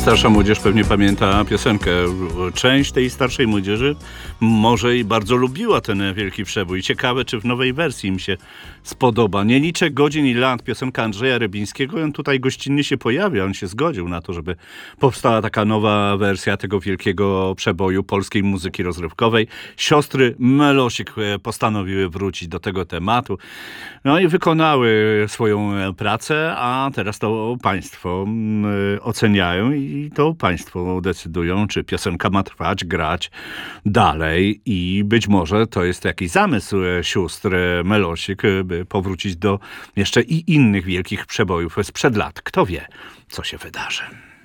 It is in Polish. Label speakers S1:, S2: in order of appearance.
S1: Starsza młodzież pewnie pamięta piosenkę. Część tej starszej młodzieży może i bardzo lubiła ten wielki przebój. Ciekawe, czy w nowej wersji im się spodoba. Nie liczę godzin i lat, piosenka Andrzeja Rebińskiego. On tutaj gościnnie się pojawia. On się zgodził na to, żeby powstała taka nowa wersja tego wielkiego przeboju polskiej muzyki rozrywkowej. Siostry Melosik postanowiły wrócić do tego tematu. No i wykonały swoją pracę, a teraz to państwo oceniają i to państwo decydują, czy piosenka ma trwać, grać dalej i być może to jest jakiś zamysł sióstr Melosik, by powrócić do jeszcze i innych wielkich przebojów sprzed lat. Kto wie, co się wydarzy.